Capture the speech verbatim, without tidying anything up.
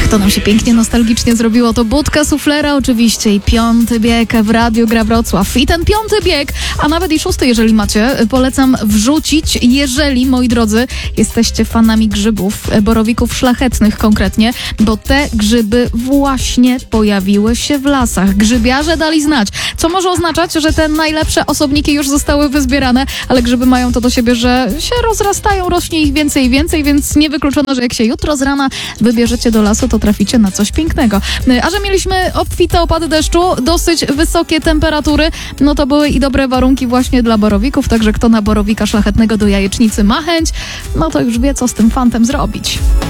To nam się pięknie nostalgicznie zrobiło. To Budka Suflera oczywiście i piąty bieg w Radiu Gra Wrocław. I ten piąty bieg, a nawet i szósty, jeżeli macie, polecam wrzucić, jeżeli, moi drodzy, jesteście fanami grzybów, borowików szlachetnych konkretnie, bo te grzyby właśnie pojawiły się w lasach. Grzybiarze dali znać, co może oznaczać, że te najlepsze osobniki już zostały wyzbierane, ale grzyby mają to do siebie, że się rozrastają, rośnie ich więcej i więcej, więc niewykluczone, że jak się jutro z rana wybierzecie do lasu, to traficie na coś pięknego. A że mieliśmy obfite opady deszczu, dosyć wysokie temperatury, no to były i dobre warunki właśnie dla borowików, także kto na borowika szlachetnego do jajecznicy ma chęć, no to już wie, co z tym fantem zrobić.